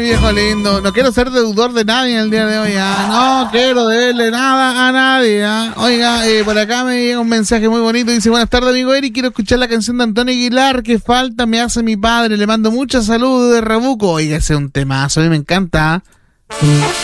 viejo lindo. No quiero ser deudor de nadie en el día de hoy. No quiero deberle nada a nadie. Oiga, por acá me llega un mensaje muy bonito. Dice, buenas tardes, amigo Eric. Quiero escuchar la canción de Antonio Aguilar. ¿Qué falta me hace mi padre? Le mando mucha salud de Rabuco. Oiga, ese es un temazo. A mí me encanta.